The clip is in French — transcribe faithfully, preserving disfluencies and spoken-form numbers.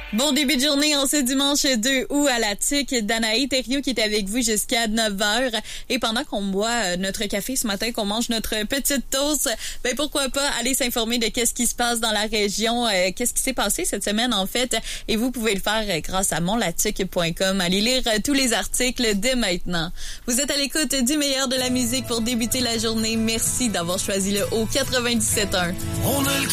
Bon début de journée en ce dimanche deux août à la T I C. Danaï Thériault qui est avec vous jusqu'à neuf heures. Et pendant qu'on boit notre café ce matin, qu'on mange notre petite toast, ben pourquoi pas aller s'informer de qu'est-ce qui se passe dans la région, euh, qu'est-ce qui s'est passé cette semaine en fait. Et vous pouvez le faire grâce à mon latic point com. Allez lire tous les articles dès maintenant. Vous êtes à l'écoute du meilleur de la musique pour débuter la journée. Merci d'avoir choisi le haut quatre-vingt-dix-sept un. On a le